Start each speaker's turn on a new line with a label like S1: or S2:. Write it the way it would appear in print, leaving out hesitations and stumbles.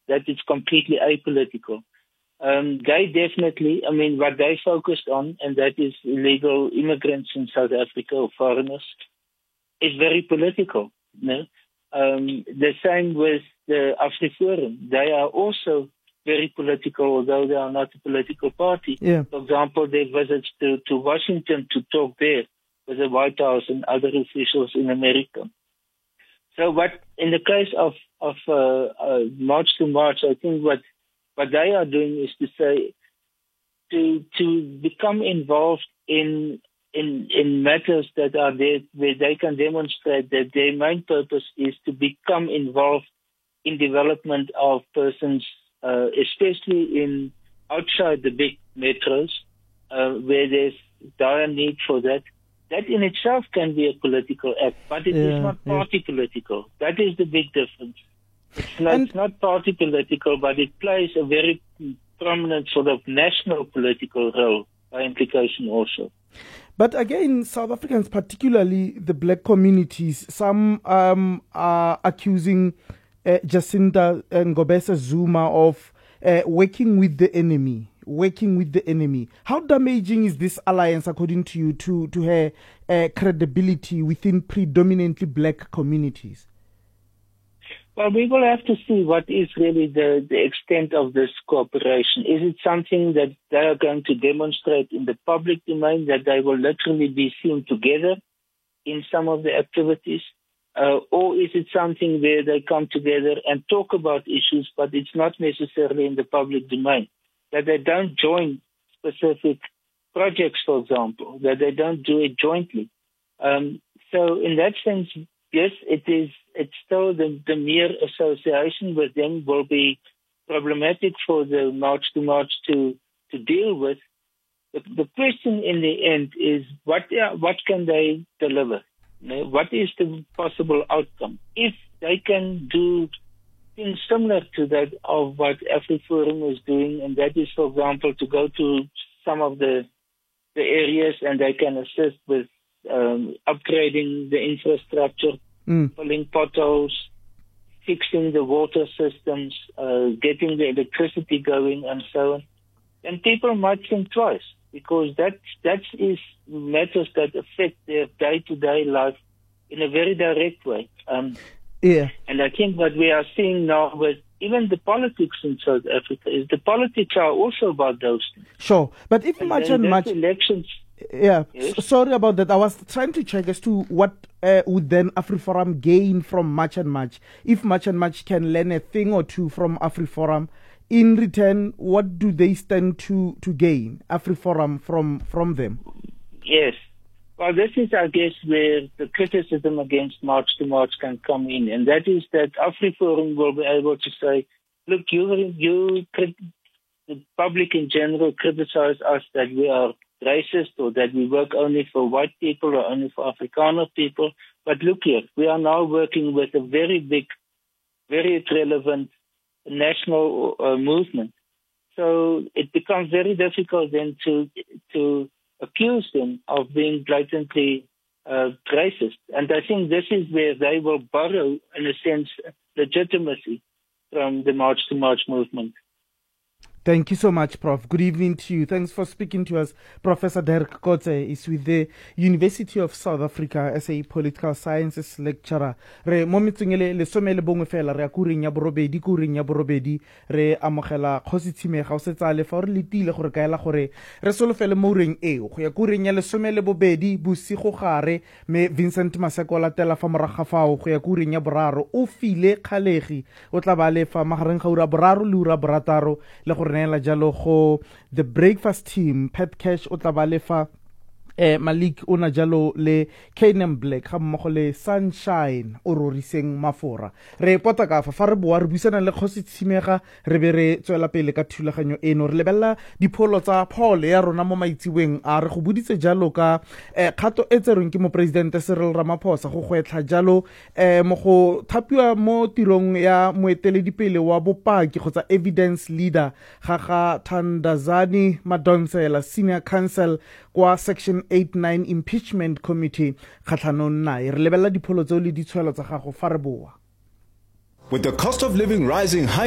S1: that it's completely apolitical. They definitely, what they focused on, and that is illegal immigrants in South Africa or foreigners, is very political. No? The same with the AfriForum. They are also very political, although they are not a political party.
S2: Yeah.
S1: For example, their visits to Washington to talk there with the White House and other officials in America. So what, in the case of March to March, I think what they are doing is to say, to become involved in matters that are there where they can demonstrate that their main purpose is to become involved in development of persons, especially outside the big metros, where there's dire need for that. That in itself can be a political act, but it is not party political. That is the big difference. It's not party political, but it plays a very prominent sort of national political role by implication also.
S2: But again, South Africans, particularly the black communities, some are accusing Jacinta Ngobese Zuma of working with the enemy. How damaging is this alliance, according to you, to her credibility within predominantly black communities?
S1: Well, we will have to see what is really the extent of this cooperation. Is it something that they are going to demonstrate in the public domain, that they will literally be seen together in some of the activities? Or is it something where they come together and talk about issues, but it's not necessarily in the public domain? That they don't join specific projects, for example, that they don't do it jointly. So in that sense, yes, it's still the mere association with them will be problematic for the March to March to deal with. The question in the end is what can they deliver? What is the possible outcome? If they can do things similar to that of what AfriForum is doing, and that is, for example, to go to some of the areas and they can assist with upgrading the infrastructure, filling potholes, fixing the water systems, getting the electricity going, and so on. And people might think twice, because that is matters that affect their day-to-day life in a very direct way. And I think what we are seeing now with even the politics in South Africa is the politics are also about those things.
S2: Sure, but if much
S1: elections.
S2: Yeah, yes. Sorry about that. I was trying to check as to what would then AfriForum gain from March and March. If March and March can learn a thing or two from AfriForum, in return, what do they stand to gain, AfriForum, from them?
S1: Yes. Well, this is, I guess, where the criticism against March to March can come in, and that is that AfriForum will be able to say, look, the public in general criticize us that we are racist or that we work only for white people or only for Afrikaner people. But look here, we are now working with a very big, very relevant national movement. So it becomes very difficult then to accuse them of being blatantly racist. And I think this is where they will borrow, in a sense, legitimacy from the March to March movement.
S2: Thank you so much, Prof. Good evening to you. Thanks for speaking to us. Professor Dirk Coetzee is with the University of South Africa as a political sciences lecturer. Re mo metseng le some le bongwe fela re a kuring ya borobedi re amogela Kgositsime ga o setsa le fa re letile gore kaela gore re solofele mo reng eo go ya kuring ya lesome le bobedi bosigo gare me Vincent Maseko latela fa moraga fao go ya kuring ya boraro o file kgalegi o tla ba le fa magareng ga ura boraro le ura borataro le gore la jalo go the breakfast team Pet Cash o tla ba lefa Malik o na jalo le Canaan Black ga mmogo le Sunshine o roriseng mafora re pota ka fa re boa re buisana le Kgositshimega re be re tswela pele ka thulaganyo eno re lebella dipholo tsa Paul ya rona mo maitsiweng a re go buditse jalo ka kgato e tserweng ke mo president Cyril Ramaphosa go gwetla jalo mo go thapiwa mo tirong ya moeteledipele wa bopaki kgotsa evidence leader ga Thandazani Madonsela senior counsel kwa section 89 impeachment committee kgatlhanong nae re lebella dipholo tseo le ditshwelo tsa gago fa re boa.
S3: With the cost of living rising high